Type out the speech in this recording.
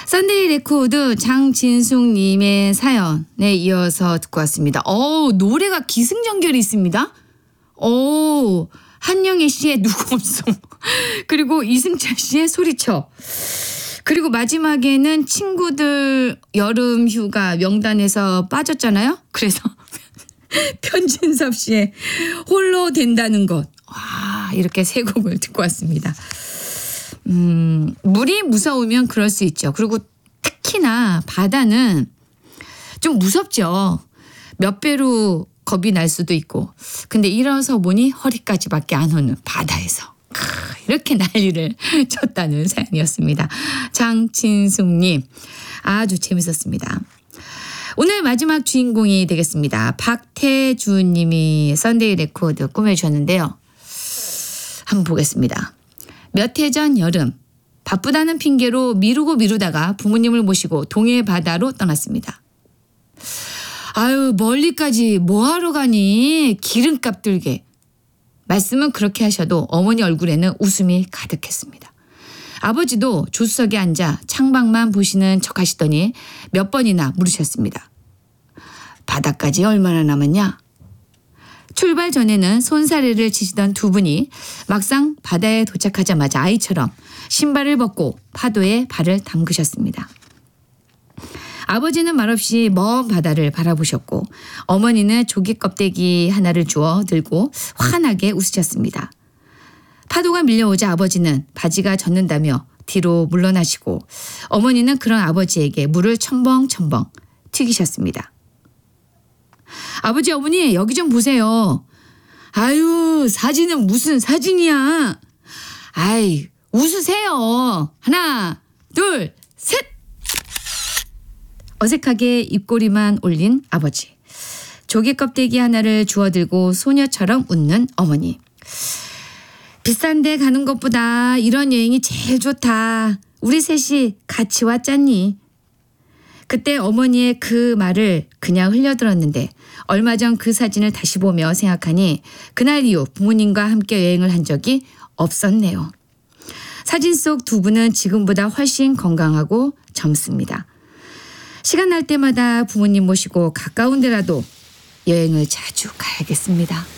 썬데이 레코드 장진숙님의 사연에 이어서 듣고 왔습니다. 노래가 기승전결이 있습니다. 한영애 씨의 누구엄송 그리고 이승철 씨의 소리쳐, 그리고 마지막에는 친구들 여름 휴가 명단에서 빠졌잖아요. 그래서 편진섭 씨의 홀로 된다는 것. 와, 이렇게 세 곡을 듣고 왔습니다. 물이 무서우면 그럴 수 있죠. 그리고 특히나 바다는 좀 무섭죠. 몇 배로 겁이 날 수도 있고. 근데 일어서 보니 허리까지밖에 안 오는 바다에서 이렇게 난리를 쳤다는 사연이었습니다. 장진숙님, 아주 재밌었습니다. 오늘 마지막 주인공이 되겠습니다. 박태주님이 썬데이 레코드 꾸며주셨는데요. 한번 보겠습니다. 몇 해 전 여름, 바쁘다는 핑계로 미루다가 부모님을 모시고 동해 바다로 떠났습니다. 아유, 멀리까지 뭐하러 가니? 기름값 들게. 말씀은 그렇게 하셔도 어머니 얼굴에는 웃음이 가득했습니다. 아버지도 조수석에 앉아 창밖만 보시는 척 하시더니 몇 번이나 물으셨습니다. 바다까지 얼마나 남았냐? 출발 전에는 손사래를 치시던 두 분이 막상 바다에 도착하자마자 아이처럼 신발을 벗고 파도에 발을 담그셨습니다. 아버지는 말없이 먼 바다를 바라보셨고 어머니는 조개 껍데기 하나를 주워 들고 환하게 웃으셨습니다. 파도가 밀려오자 아버지는 바지가 젖는다며 뒤로 물러나시고 어머니는 그런 아버지에게 물을 첨벙첨벙 튀기셨습니다. 아버지, 어머니, 여기 좀 보세요. 아유, 사진은 무슨 사진이야. 아이, 웃으세요. 하나, 둘, 셋. 어색하게 입꼬리만 올린 아버지. 조개 껍데기 하나를 주워들고 소녀처럼 웃는 어머니. 비싼 데 가는 것보다 이런 여행이 제일 좋다. 우리 셋이 같이 왔잖니. 그때 어머니의 그 말을 그냥 흘려들었는데 얼마 전 그 사진을 다시 보며 생각하니 그날 이후 부모님과 함께 여행을 한 적이 없었네요. 사진 속 두 분은 지금보다 훨씬 건강하고 젊습니다. 시간 날 때마다 부모님 모시고 가까운 데라도 여행을 자주 가야겠습니다.